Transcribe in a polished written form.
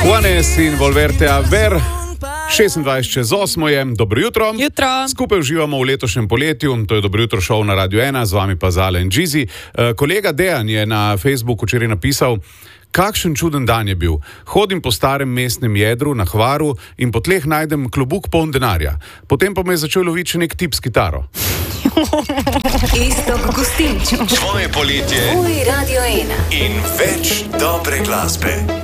Juanes in Volverte a ver. 26:08 je, dobro jutro. Jutro. Skupaj uživamo v letošnjem poletju, to je Dobro jutro šov na Radio 1, z vami pa Zale in Džizi. Kolega Dejan je na Facebooku včeraj napisal: kakšen čuden dan je bil. Hodim po starem mestnem jedru na Hvaru in po tleh najdem klobuk poln denarja. Potem pa me je začel loviti še nek tip s kitaro. Iztok Gustinčič. Tvoje poletje. Tvoj Radio 1. In več dobre glasbe.